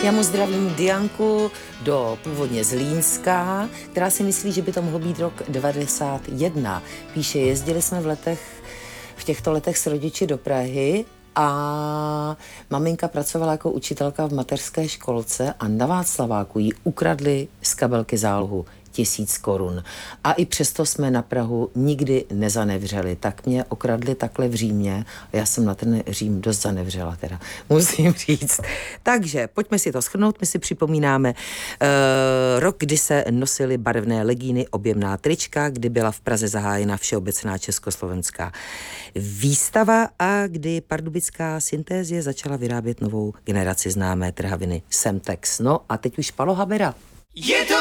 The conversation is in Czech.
Já mu zdravím Dianku do původně Zlínska, která si myslí, že by to mohl být rok 91. Píše, jezdili jsme v těchto letech s rodiči do Prahy a maminka pracovala jako učitelka v mateřské školce a na Václaváku jí ukradli z kabelky zálohu 1000 korun. A i přesto jsme na Prahu nikdy nezanevřeli. Tak mě okradli takhle v Římě a já jsem na ten Řím dost zanevřela teda, musím říct. Takže pojďme si to shrnout. My si připomínáme rok, kdy se nosily barevné legíny, objemná trička, kdy byla v Praze zahájena všeobecná československá výstava a kdy pardubická Syntézie začala vyrábět novou generaci známé trhaviny Semtex. No a teď už Palo Habera. Je to